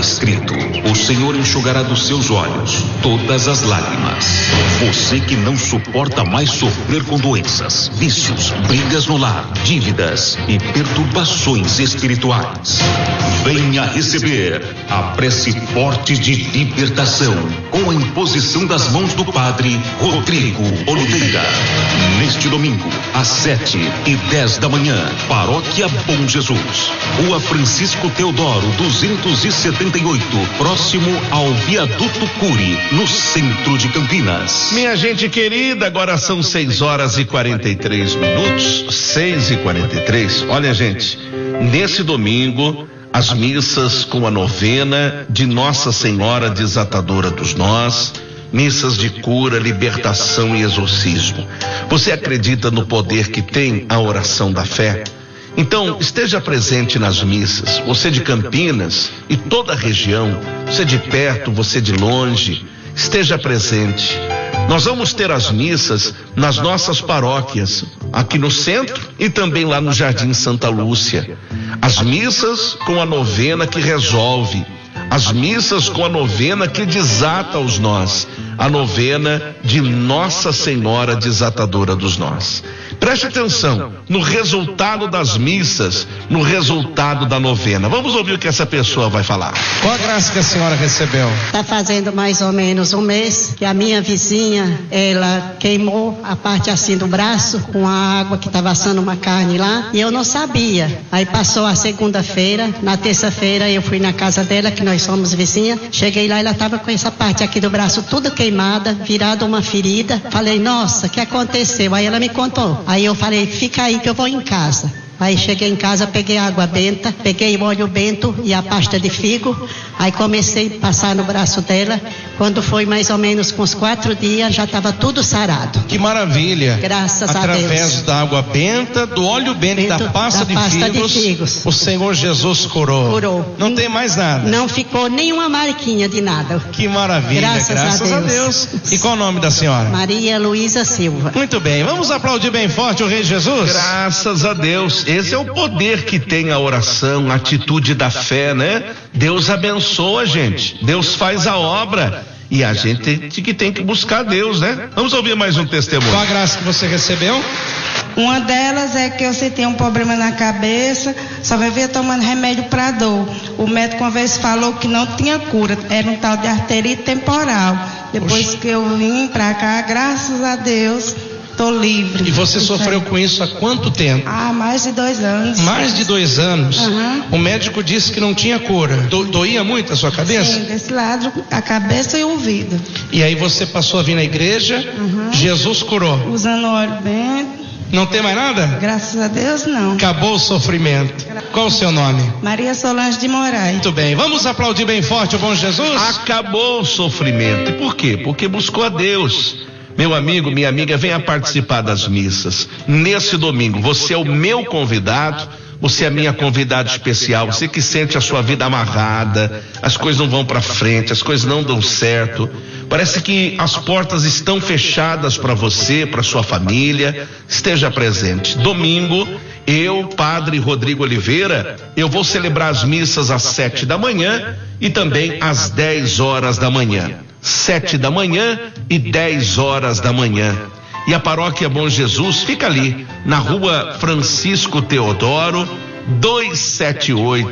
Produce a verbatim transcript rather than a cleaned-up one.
escrito: o Senhor enxugará dos seus olhos todas as lágrimas. Você que não suporta mais sofrer com doenças, vícios, brigas no lar, dívidas e perturbações espirituais, venha receber a prece forte de libertação com a imposição das mãos do Padre Rodrigo Oliveira. Neste domingo, às sete e dez da manhã, Paróquia Bom Jesus, Rua Francisco Teodoro, duzentos e setenta e oito, próximo ao Viaduto Cury, no centro de Campinas. Minha gente querida, agora são seis horas e quarenta e três minutos, seis e quarenta e três. Olha, gente, nesse domingo, as missas com a novena de Nossa Senhora Desatadora dos Nós, missas de cura, libertação e exorcismo. Você acredita no poder que tem a oração da fé? Então, esteja presente nas missas. Você de Campinas e toda a região, você de perto, você de longe, esteja presente. Nós vamos ter as missas nas nossas paróquias, aqui no centro e também lá no Jardim Santa Lúcia. As missas com a novena que resolve, as missas com a novena que desata os nós, a novena de Nossa Senhora Desatadora dos Nós. Preste atenção no resultado das missas, no resultado da novena. Vamos ouvir o que essa pessoa vai falar. Qual a graça que a senhora recebeu? Está fazendo mais ou menos um mês que a minha vizinha, ela queimou a parte assim do braço com a água que estava assando uma carne lá e eu não sabia. Aí passou a segunda-feira, na terça-feira eu fui na casa dela, que nós somos vizinha. Cheguei lá e ela estava com essa parte aqui do braço tudo queimada, virada uma ferida. Falei, nossa, o que aconteceu? Aí ela me contou. Aí eu falei, fica aí que eu vou em casa. Aí cheguei em casa, peguei água benta, peguei o óleo bento e a pasta de figo. Aí comecei a passar no braço dela. Quando foi mais ou menos com uns quatro dias, já estava tudo sarado. Que maravilha! Graças a Deus. Através da água benta, do óleo bento e da pasta, da de, pasta figos, de figos, o Senhor Jesus curou. Curou. Não tem mais nada. Não ficou nenhuma marquinha de nada. Que maravilha! Graças, Graças a, Deus. a Deus. E qual o nome da senhora? Maria Luísa Silva. Muito bem, vamos aplaudir bem forte o Rei Jesus? Graças a Deus. Esse é o poder que tem a oração, a atitude da fé, né? Deus abençoa a gente, Deus faz a obra e a gente que tem que buscar Deus, né? Vamos ouvir mais um testemunho. Qual a graça que você recebeu? Uma delas é que eu senti um problema na cabeça, só vivia tomando remédio para dor. O médico uma vez falou que não tinha cura, era um tal de arterite temporal. Depois Oxi. que eu vim para cá, graças a Deus, tô livre. E você sofreu com isso há quanto tempo? Ah, mais de dois anos. Mais de dois anos? Uhum. O médico disse que não tinha cura. Do, doía muito a sua cabeça? Sim, desse lado, a cabeça e o ouvido. E aí você passou a vir na igreja, uhum. Jesus curou. Usando óleo bento. Não tem mais nada? Graças a Deus, não. Acabou o sofrimento. Qual o seu nome? Maria Solange de Moraes. Muito bem, vamos aplaudir bem forte o bom Jesus? Acabou o sofrimento. E por quê? Porque buscou a Deus. Meu amigo, minha amiga, venha participar das missas. Nesse domingo, você é o meu convidado, você é a minha convidada especial. Você que sente a sua vida amarrada, as coisas não vão para frente, as coisas não dão certo. Parece que as portas estão fechadas para você, para sua família. Esteja presente. Domingo, eu, Padre Rodrigo Oliveira, eu vou celebrar as missas às sete da manhã e também às dez horas da manhã. Sete da manhã e dez horas da manhã. E a Paróquia Bom Jesus fica ali, na Rua Francisco Teodoro, duzentos e setenta e oito,